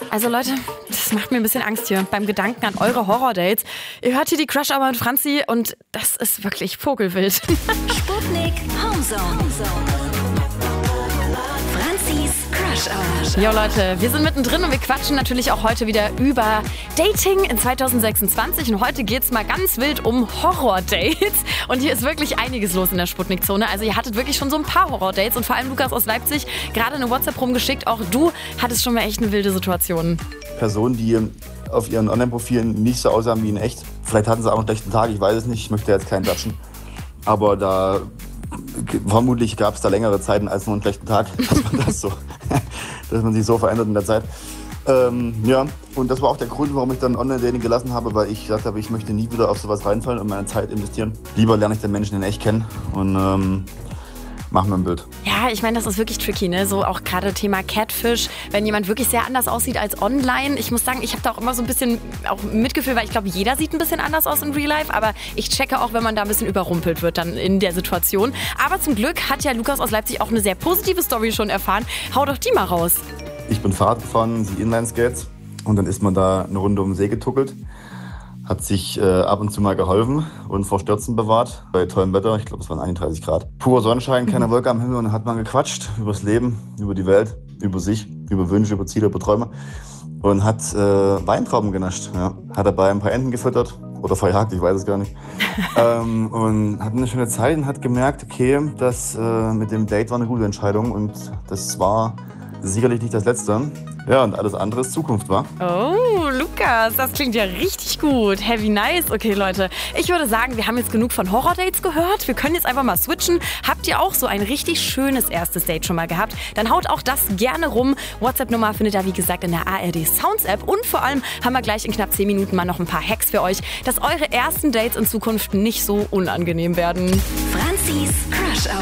Also Leute, das macht mir ein bisschen Angst hier beim Gedanken an eure Horror-Dates. Ihr hört hier die Crush Hour mit Franzi und das ist wirklich vogelwild. Sputnik Homezone. Franzis Crush Hour. Jo Leute, wir sind mittendrin und wir quatschen natürlich auch heute wieder über Dating in 2026 und heute geht's mal ganz wild um Horror-Dates und hier ist wirklich einiges los in der Sputnik-Zone. Also ihr hattet wirklich schon so ein paar Horror-Dates und vor allem Lukas aus Leipzig gerade eine WhatsApp rumgeschickt. Auch du hattest schon mal echt eine wilde Situation. Personen, die auf ihren Online-Profilen nicht so aussahen wie in echt. Vielleicht hatten sie auch einen schlechten Tag, ich weiß es nicht, ich möchte jetzt keinen judgen. Aber da vermutlich gab es da längere Zeiten als nur einen schlechten Tag, dass man sich so verändert in der Zeit. Ja, und das war auch der Grund, warum ich dann Online-Dating gelassen habe, weil ich gesagt habe, ich möchte nie wieder auf sowas reinfallen und meine Zeit investieren. Lieber lerne ich den Menschen in echt kennen und machen wir ein Bild. Ja, ich meine, das ist wirklich tricky, ne? So auch gerade Thema Catfish, wenn jemand wirklich sehr anders aussieht als online. Ich muss sagen, ich habe da auch immer so ein bisschen auch Mitgefühl, weil ich glaube, jeder sieht ein bisschen anders aus in Real Life, aber ich checke auch, wenn man da ein bisschen überrumpelt wird dann in der Situation. Aber zum Glück hat ja Lukas aus Leipzig auch eine sehr positive Story schon erfahren. Hau doch die mal raus. Ich bin Fahrrad gefahren, sie Inlineskates und dann ist man da eine Runde um den See getuckelt. Hat sich ab und zu mal geholfen und vor Stürzen bewahrt. Bei tollem Wetter, ich glaube es waren 31 Grad. Purer Sonnenschein, keine Wolke am Himmel und dann hat man gequatscht übers Leben, über die Welt, über sich, über Wünsche, über Ziele, über Träume. Und hat Weintrauben genascht. Ja. Hat dabei ein paar Enten gefüttert oder verjagt, ich weiß es gar nicht. Und hat eine schöne Zeit und hat gemerkt, okay, das mit dem Date war eine gute Entscheidung und das war sicherlich nicht das Letzte. Ja, und alles andere ist Zukunft, wa? Oh, Lukas, das klingt ja richtig gut. Heavy nice. Okay, Leute, ich würde sagen, wir haben jetzt genug von Horror-Dates gehört. Wir können jetzt einfach mal switchen. Habt ihr auch so ein richtig schönes erstes Date schon mal gehabt? Dann haut auch das gerne rum. WhatsApp-Nummer findet ihr, wie gesagt, in der ARD Sounds-App. Und vor allem haben wir gleich in knapp 10 Minuten mal noch ein paar Hacks für euch, dass eure ersten Dates in Zukunft nicht so unangenehm werden. Franzis Crush Hour.